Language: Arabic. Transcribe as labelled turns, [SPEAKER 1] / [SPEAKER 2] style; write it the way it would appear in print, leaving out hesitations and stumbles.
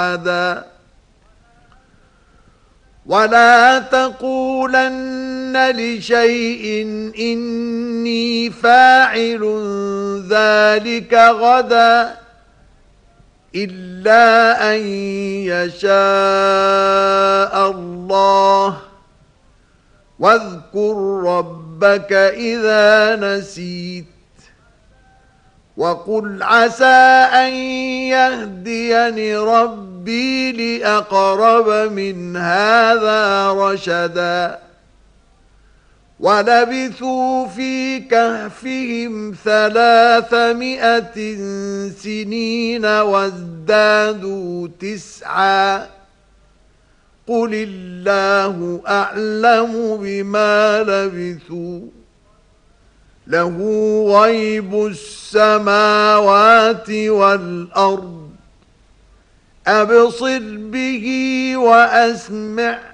[SPEAKER 1] ولا تقولن لشيء إني فاعل ذلك غدا إلا أن يشاء الله واذكر ربك إذا نسيت وقل عسى أن يهديني ربي لأقرب من هذا رشدا ولبثوا في كهفهم 300 سنين وازدادوا 9 قل الله أعلم بما لبثوا له غيب السماوات والأرض أبصر به وأسمع